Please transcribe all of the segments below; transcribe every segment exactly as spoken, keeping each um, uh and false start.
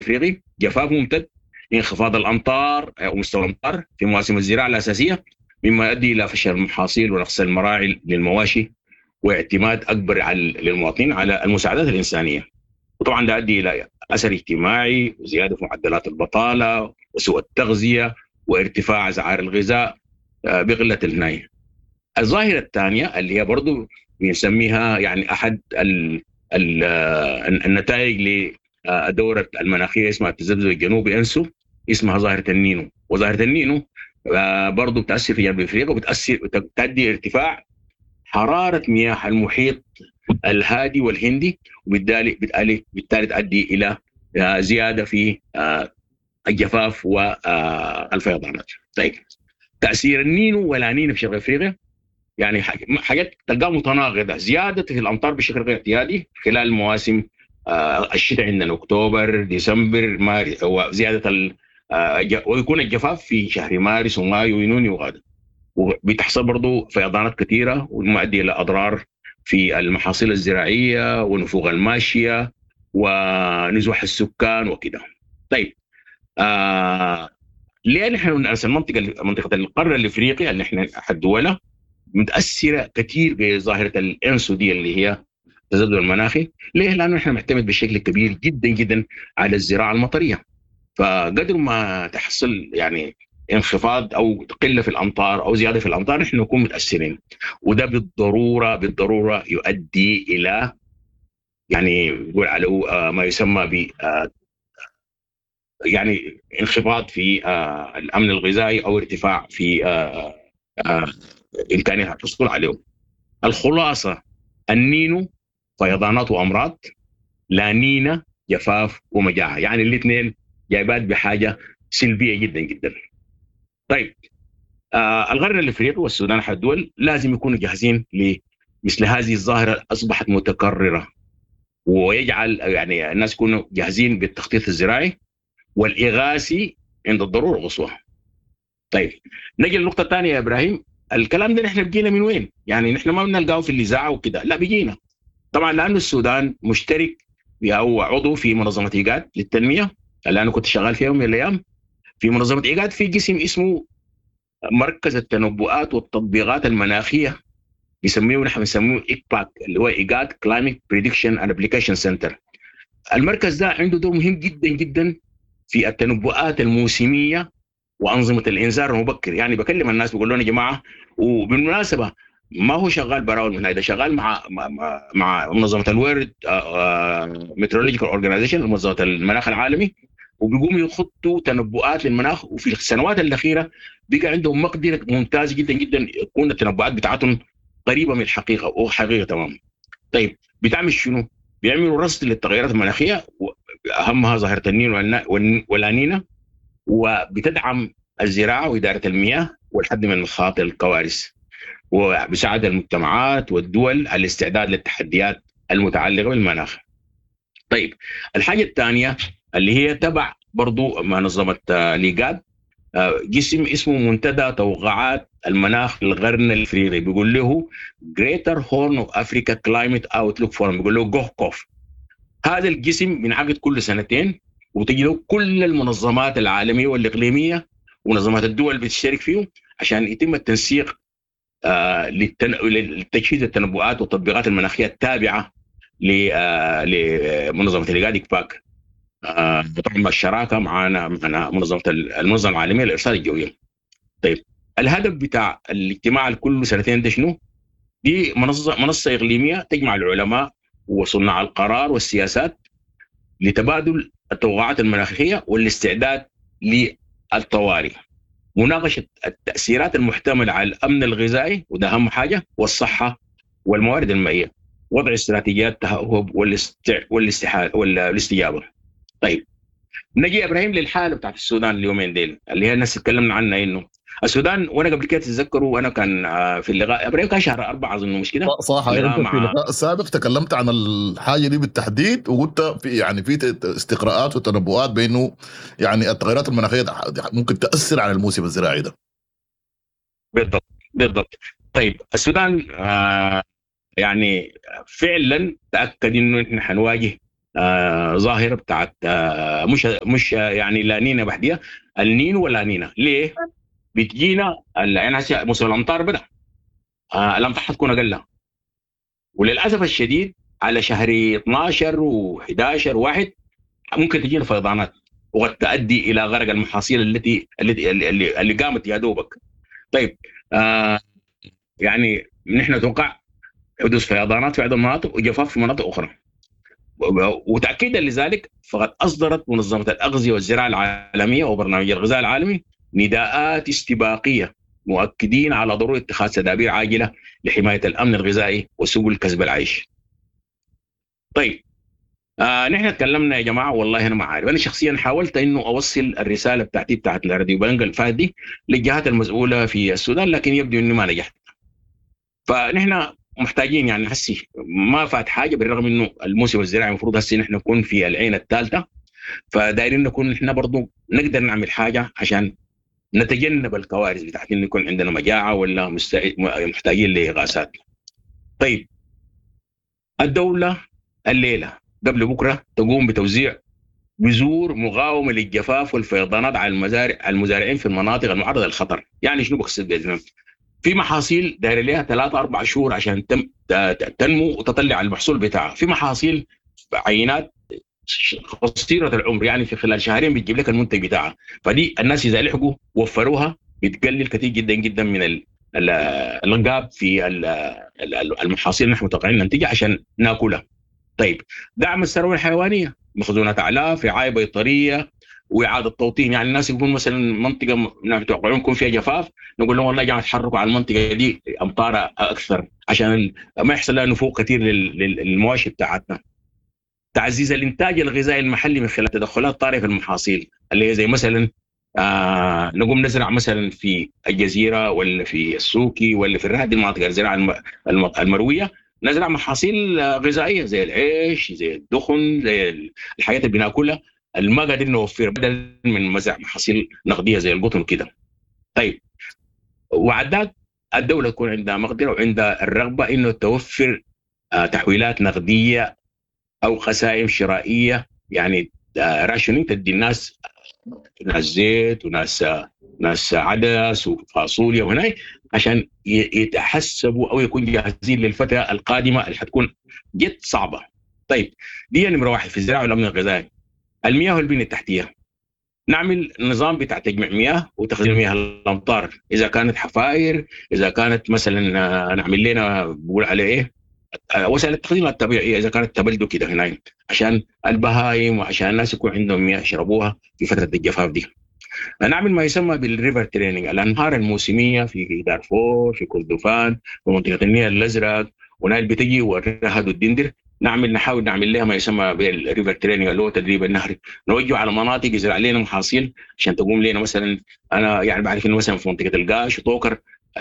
الافريقي جفاف ممتد، انخفاض الامطار او مستوى الامطار في مواسم الزراعه الاساسيه، مما يؤدي الى فشل المحاصيل ونقص المراعي للمواشي، واعتماد اكبر على للمواطنين على المساعدات الانسانيه. وطبعا ده يؤدي الى اثر اجتماعي وزياده في معدلات البطاله وسوء التغذيه وارتفاع اسعار الغذاء بقله العنايه. الظاهره الثانيه اللي هي برضو بنسميها يعني احد ال ال النتائج للدوره المناخيه اسمها التذبذب الجنوبي انسو، اسمها ظاهره النينو. وظاهره النينو برضو بتاثر في جنوب افريقيا وبتاثر تؤدي ارتفاع حراره مياه المحيط الهادي والهندي، وبالتالي بالتالي بالتالي تؤدي الى زياده في الجفاف والفيضانات. طيب تاثير النينو والانينو في شرق افريقيا يعني حاجات تلقاها متناقضه، زياده في الامطار بشكل غير اعتيادي خلال مواسم الشتاء عندنا اكتوبر ديسمبر مارس، وزياده ال ويكون الجفاف في شهر مارس ومايو ويونيو وغدا، وبتحصل برضو فيضانات كثيره والمؤدي الى اضرار في المحاصيل الزراعيه ونفوق الماشيه ونزوح السكان وكده. طيب آه ليه نحن المنطقه منطقه القاره الافريقيه اللي احنا احد دولها متاثره كثير بظاهره الانسو دي اللي هي التذبذب المناخي؟ ليه؟ لانه احنا معتمد بشكل كبير جدا جدا على الزراعه المطريه، فقدر ما تحصل يعني انخفاض او قله في الامطار او زياده في الامطار نحن نكون متاثرين، وده بالضروره بالضروره يؤدي الى يعني يقول على ما يسمى ب يعني انخفاض في الامن الغذائي او ارتفاع في امكانيه الحصول عليه. الخلاصه النينو فيضانات وامراض، لا نينا جفاف ومجاعه، يعني الاثنين جايبات بحاجه سلبيه جدا جدا. طيب آه القرن الافريقي والسودان احد الدول لازم يكونوا جاهزين لمثل هذه الظاهره اصبحت متكرره، ويجعل يعني الناس يكونوا جاهزين بالتخطيط الزراعي والاغاثي عند الضروره القصوى. طيب نجي للنقطه الثانيه يا ابراهيم، الكلام ده نحن بقينا من وين؟ يعني نحن ما بنلقاه في الاذاعه وكده، لا بقينا طبعا لانه السودان مشترك او عضو في منظمه ايجاد للتنميه اللي انا كنت شغال فيها يوم من الايام. في منظمه ايجاد في قسم اسمه مركز التنبؤات والتطبيقات المناخيه، بيسميه نحن بنسميه إيكباك اللي هو ايجاد كلايمت بريدكشن اند ابليكيشن سنتر. المركز ده عنده دور مهم جدا جدا في التنبؤات الموسميه وانظمه الانذار المبكر. يعني بكلم الناس بقول لهم يا جماعه، وبالمناسبه ما هو شغال براول من هذا، شغال مع مع, مع منظمه الورد ميترولوجيكال اورجانيزيشن، منظمه المناخ العالمي، وبيقوموا يخطوا تنبؤات للمناخ. وفي السنوات الاخيره بقى عندهم مقدره ممتازه جدا جدا تكون التنبؤات بتاعتهم قريبه من الحقيقه وحقيقه تمام. طيب بتعمل شنو؟ بيعملوا رصد للتغيرات المناخيه اهمها ظاهره النينو واللانينا، وبتدعم الزراعه واداره المياه والحد من مخاطر الكوارث، وبساعد المجتمعات والدول على الاستعداد للتحديات المتعلقه بالمناخ. طيب الحاجه الثانيه اللي هي تبع برضو منظمه ليجاد، جسم اسمه منتدى توقعات المناخ للقرن الافريقي، بيقول له Greater Horn of Africa Climate Outlook Forum، بيقول له جوهكوف. هذا الجسم بينعقد كل سنتين وتجد كل المنظمات العالميه والاقليميه ومنظمات الدول بتشترك فيه عشان يتم التنسيق آه لتجهيز التنبؤات والتطبيقات المناخيه التابعه لمنظمه الايجاد إيكباك، آه طبعا الشراكه معنا معنا منظمه المنظمه العالميه للارصاد الجوي. طيب الهدف بتاع الاجتماع كل سنتين ده شنو؟ دي منصه منصه اقليميه تجمع العلماء وصناع القرار والسياسات لتبادل التوقعات المناخيه والاستعداد للطوارئ، مناقشه التاثيرات المحتمله على الامن الغذائي وده اهم حاجه والصحه والموارد المائيه، وضع استراتيجيات تهوب والاستحاله والاستجابه. طيب نجي يا ابراهيم للحاله بتاعت السودان اليومين ديل اللي هي الناس اتكلمنا عنها، انه السودان وانا قبل كده تتذكروا وانا كان في اللقاء ابراهيم كان شهر أربعة اظن مش كده؟ صح، انت في اللقاء السابق تكلمت عن الحاجه دي بالتحديد، وقلت في يعني في استقراءات وتنبؤات بانه يعني التغيرات المناخيه ممكن تاثر على الموسم الزراعي ده. بالضبط بالضبط. طيب السودان آه يعني فعلا تاكد انه احنا حنواجه آه ظاهره بتاعت آه مش مش يعني لا نينا بحديها، النينو ولا نينا. ليه؟ بتجينا ال- يعني هسه موسم الامطار بدا، آه الامطار حتكون اقل، وللاسف الشديد على شهر اثناشر و11 واحد ممكن تجينا فيضانات وقد تؤدي الى غرق المحاصيل التي التي اللي, اللي قامت يا دوبك. طيب، آه يعني نحن نتوقع حدوث فيضانات في عدة مناطق وجفاف في مناطق اخرى. وتاكيدا لذلك فقد اصدرت منظمه الاغذيه والزراعه العالميه وبرنامج الغذاء العالمي نداءات استباقيه مؤكدين على ضروره اتخاذ تدابير عاجله لحمايه الامن الغذائي وسبل كسب العيش. طيب، آه نحن تكلمنا يا جماعه، والله انا ما عارف، انا شخصيا حاولت انه اوصل الرساله بتاعتي بتاعت الراديو بلنقل الفات دي للجهات المسؤوله في السودان، لكن يبدو اني ما نجحت. فنحن محتاجين يعني هسي ما فات حاجه، بالرغم انه الموسم الزراعي المفروض هسي نحن نكون في العين الثالثه، فدايرين نكون نحن برضو نقدر نعمل حاجه عشان نتجنب الكوارث بتاعت انه يكون عندنا مجاعه ولا مستع... محتاجين لاغاثات. طيب، الدوله الليله قبل بكره تقوم بتوزيع بذور مقاومه للجفاف والفيضانات على المزارع على المزارعين في المناطق المعرضه للخطر. يعني شنو بقصد باذن؟ في محاصيل داير لها ثلاثة أربع شهور عشان تم تنمو وتطلع المحصول بتاعها، في محاصيل عينات قصيرة العمر، يعني في خلال شهرين بتجيب لك المنتج بتاعها. فدي الناس إذا لحقوا وفروها بتقلل كثير جدا جدا من الغاب في المحاصيل اللي نحن متوقعين ننتجها عشان ناكلها. طيب، دعم الثروة الحيوانية، مخزونات أعلاف، رعاية بيطرية، واعاده توطين. يعني الناس يقول مثلا منطقه يتوقعون يكون فيها جفاف، نقول لهم والله يا جماعه تحركوا على المنطقه دي امطار اكثر عشان ما يحصل لها نفوق كثير للمواشي بتاعتنا. تعزيز الانتاج الغذائي المحلي من خلال تدخلات طارئه في المحاصيل، اللي هي زي مثلا آه نقوم نزرع مثلا في الجزيره ولا في السوكي ولا في هذه المناطق الزراعه المرويه، نزرع محاصيل غذائيه زي العيش، زي الدخن، زي الحاجات اللي بناكلها ما قادرين نوفر، بدل من مزرعه محاصيل نقديه زي القطن كده. طيب، وعدات الدوله تكون عندها مقدره وعندها الرغبه انه توفر آه تحويلات نقديه او خسائم شرائيه، يعني آه راشنين تدي الناس، ناس زيت وناس ناس عدس وفاصوليا وهناي، عشان يتحسبوا او يكونوا جاهزين للفتره القادمه اللي حتكون جد صعبه. طيب، دي نمره واحد في الزراعه والامن الغذائي. المياه والبنيه التحتيه، نعمل نظام بتاع تجميع مياه وتخزين مياه الامطار، اذا كانت حفاير، اذا كانت مثلا نعمل لنا بقول عليه ايه وسائل التخزين الطبيعيه، اذا كانت تبلدوا كده هنا عشان البهايم وعشان الناس يكون عندهم مياه يشربوها في فتره الجفاف دي. نعمل ما يسمى بالريفر تريننج، الانهار الموسميه في دارفور، في كردفان، ومنطقه النيل الازرق ونايل بتجي والرهد والدندر، نعمل نحاول نعمل لها ما يسمى بالريفر تريننج اللي هو تدريب النهري، نوجه على مناطق يزرع لنا محاصيل عشان تقوم لنا. مثلا انا يعني بعرف انه مثلا في منطقه القاش وطوكر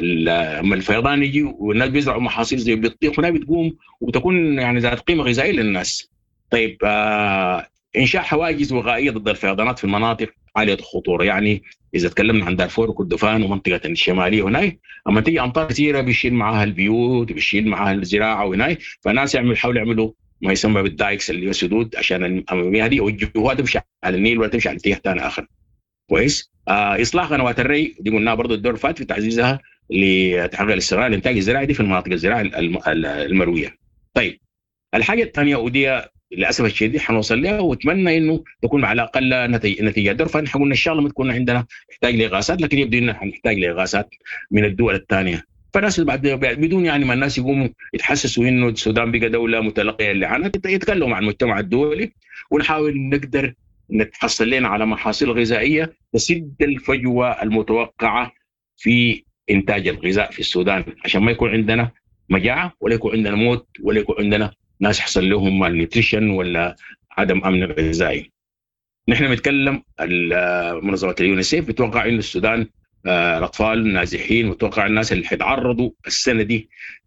لما الفيضان يجي والناس بيزرعوا محاصيل زي البطيخ هنا بتقوم وتكون يعني ذات قيمه غذائيه للناس. طيب، آه انشاء حواجز وقائيه ضد الفيضانات في المناطق عاليه الخطوره، يعني اذا تكلمنا عن دارفور وكردفان ومنطقه الشماليه هناي، اما تيجي امطار كثيره بيشيل معها البيوت وبيشيل معها الزراعه وهناي، فالناس يعملوا يحاولوا يعملوا ما يسمى بالدايكس اللي هو سدود عشان المياه دي يوجهوها تمشي على النيل ولا تمشي على اتجاه ثاني اخر. كويس. آه اصلاح قنوات الري دي قلناها برضه الدور فات في تعزيزها لتحقيق الاستقرار الانتاج الزراعي دي في المناطق الزراعيه المرويه. طيب، الحاجه الثانيه ودي للاسف الشديد حنوصل لها واتمنى انه تكون على الاقل نتيجه دور، فنحن قلنا ان شاء الله ما تكون عندنا نحتاج لاغاثات، لكن يبدو ان حنحتاج لاغاثات من الدول الثانيه. فالناس بعد بدون يعني ما الناس يقوموا يتحسسوا انه السودان بقى دوله متلقيه للعنات، يتكلموا مع المجتمع الدولي ونحاول نقدر نتحصل لنا على محاصيل غذائيه تسد الفجوه المتوقعه في انتاج الغذاء في السودان، عشان ما يكون عندنا مجاعه ولا يكون عندنا موت ولا يكون عندنا ناس يحصل لهم النيوتريشن ولا عدم امن غذائي. نحن بنتكلم منظمه اليونيسيف بتوقع انه السودان الاطفال نازحين، وتوقع الناس اللي حيتعرضوا السنه دي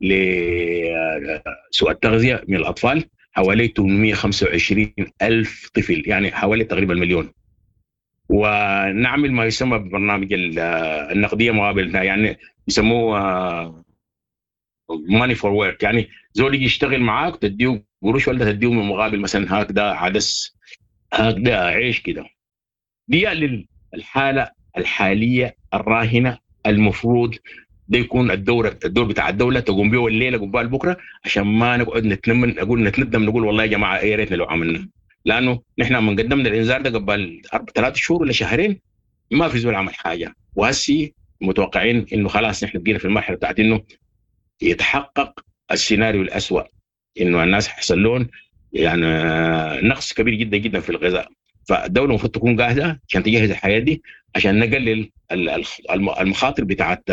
لسوء التغذيه من الاطفال حوالي ثمانمئة وخمسة وعشرين ألف طفل، يعني حوالي تقريبا مليون. ونعمل ما يسمى ببرنامج النقديه مقابل، يعني يسموه ماني فور ورك، يعني زول يجي يشتغل معاك تديه قروش ولا تديه من مقابل مثلا هكذا عدس هكذا عيش كده. دي للحاله الحاليه الراهنه المفروض ده يكون الدور الدور بتاع الدوله تقوم به الليله قبال بكره، عشان ما نقعد نتنمن نقول نتندم نقول والله يا جماعه يا ريتنا لو عملنا، لانه نحن من قدمنا الانذار ده قبل ثلاث شهور ولا شهرين ما في زول عمل حاجه، وهسي متوقعين انه خلاص نحن بقينا في المرحله بتاعت انه يتحقق السيناريو الاسوأ، انه الناس حيحصل لهم يعني نقص كبير جدا جدا في الغذاء. فالدوله المفروض تكون جاهزه عشان تجهز الحياه دي عشان نقلل المخاطر بتاعت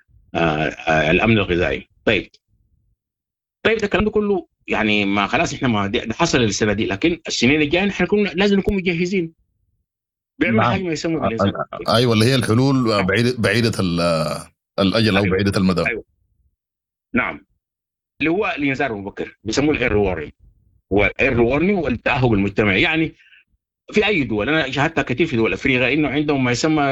الامن الغذائي. طيب طيب ده الكلام ده كله يعني ما خلاص احنا ما ده حصل السنه دي، لكن السنين الجايه احنا كنا لازم نكون مجهزين بيعمل حاجه ما يسمى بالانسان. ايوه اللي هي الحلول بعيده بعيده الاجل او أيوة. بعيده المدى. أيوة. نعم، اللي هو الانذار المبكر بيسموه الاير وارنينج، هو الاير وارنينج والتاهب المجتمعي. يعني في اي دول انا شاهدتها كثير في دول افريقيا انه عندهم ما يسمى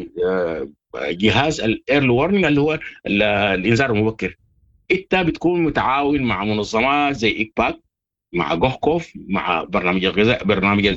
بجهاز الاير وارنينج اللي هو الانذار المبكر. انت بتكون متعاون مع منظمات زي إيكباك، مع جوهكوف، مع برنامج الغذاء، برنامج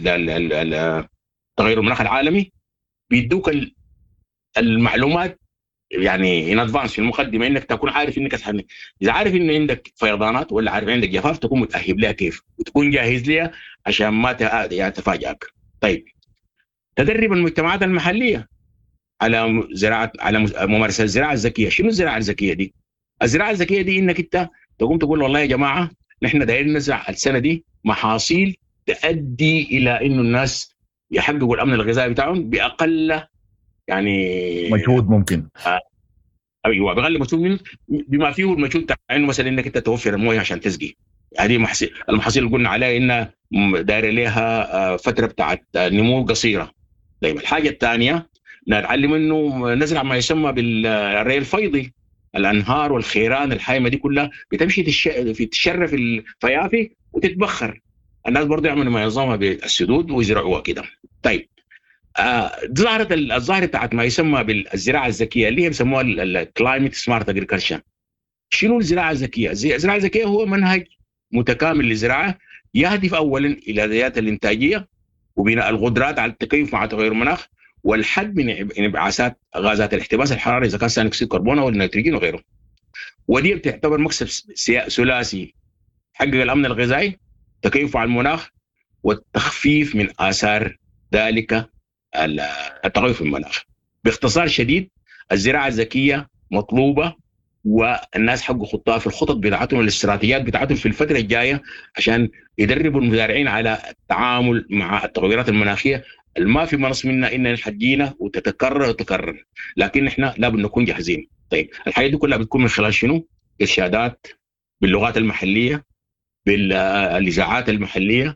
التغير المناخ العالمي، بيدوك المعلومات يعني ان ادفانس في المقدمه، انك تكون عارف انك هتحمل. اذا عارف ان عندك فيضانات ولا عارف عندك جفاف تكون متاهب لها كيف وتكون جاهز لها عشان ما تفاجئك. طيب تدرب المجتمعات المحليه على زراعه على ممارسه الزراعه الذكيه. شنو الزراعه الذكيه دي؟ الزراعه الذكيه دي انك انت تقوم تقول والله يا جماعه نحن دايرين نزرع السنه دي محاصيل تؤدي الى انه الناس يحققوا الامن الغذائي بتاعهم باقل يعني مجهود ممكن. آه ايوه بغلب مجهود بما فيه المجهود بتاع انه مثلا انك انت توفر المويه عشان تسقي. هذه محاصيل المحاصيل اللي قلنا عليها انها دايره لها فتره بتاعت نمو قصيره. طيب الحاجه الثانيه نتعلم انه نزرع ما يسمى بالري الفيضي، الانهار والخيران الحايمه دي كلها بتمشي تش... في تشرف الفيافي وتتبخر. الناس برضه يعملوا ما ينظمها بالسدود ويزرعوها كده. طيب آه ظهرت الظاهره بتاعت ما يسمى بالزراعه الذكيه اللي هي بيسموها الكلايمت سمارت اجريكلتشر. شنو الزراعه الذكيه؟ الزراعه الذكيه هو منهج متكامل للزراعه يهدف اولا الى زياده الانتاجيه وبناء القدرات على التكيف مع تغير المناخ والحد من انبعاثات غازات الاحتباس الحراري اذا كان ثاني اكسيد الكربون او النيتروجين وغيره. ودي بتعتبر مكسب ثلاثي: حقق الامن الغذائي، تكيف مع المناخ، والتخفيف من اثار ذلك التغير في المناخ. باختصار شديد الزراعه الذكيه مطلوبه والناس حقوا خطها في الخطط بتاعتهم والاستراتيجيات بتاعتهم في الفتره الجايه عشان يدربوا المزارعين على التعامل مع التغيرات المناخيه ما في منص منها انها حتجينا وتتكرر وتكرر، لكن احنا لابد نكون جاهزين. طيب الحاجات دي كلها بتكون من خلال شنو؟ ارشادات باللغات المحليه، بالاذاعات المحليه،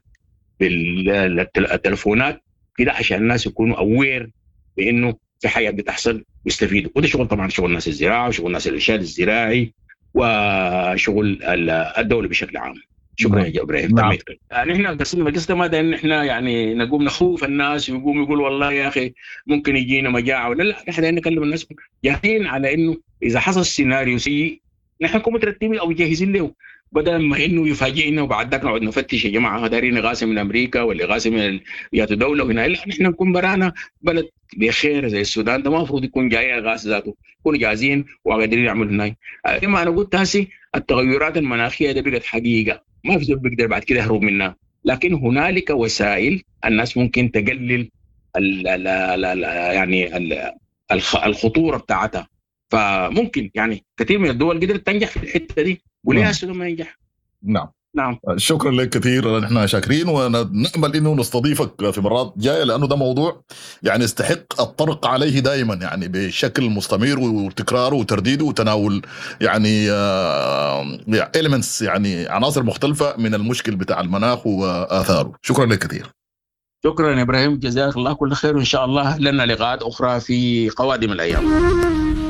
بالتلفونات كده عشان الناس يكونوا اوير بانه في حاجه بتحصل ويستفيدوا. وده شغل طبعا شغل الناس الزراعه وشغل الناس الارشاد الزراعي وشغل الدوله بشكل عام. شكرا يا ابراهيم. نعم. يعني احنا قصدنا القصه ما ده ان احنا يعني نقوم نخوف الناس ويقوم يقول والله يا اخي ممكن يجينا مجاعه ولا لا، احنا نكلم الناس جاهزين على انه اذا حصل سيناريو سيء نحن نكون مترتبين او جاهزين له، بدل ما انه يفاجئنا وبعد ذاك نقعد نفتش يا جماعه دارين غاسم من امريكا ولا غاسم من يا دوله هنا. لا نحن نكون برانا بلد بخير زي السودان ده ما المفروض يكون جاي غاس ذاته، يكونوا جاهزين وقادرين يعملوا هناك. كما انا قلت هسي التغيرات المناخيه دي بقت حقيقه ما في زول بيقدر بعد كده يهرب منها، لكن هنالك وسائل الناس ممكن تقلل ال ال ال يعني ال الخطوره بتاعتها. فممكن يعني كثير من الدول قدرت تنجح في الحته دي وليه السودان ما ينجح؟ نعم نعم. شكرا لك كثير، نحن شاكرين ونأمل انه نستضيفك في مرات جايه لانه ده موضوع يعني يستحق الطرق عليه دائما يعني بشكل مستمر وتكراره وترديده وتناول يعني إيليمنتس يعني عناصر مختلفه من المشكل بتاع المناخ واثاره. شكرا لك كثير. شكرا يا ابراهيم، جزاك الله كل خير، وان شاء الله لنا لقاءات اخرى في قوادم الايام.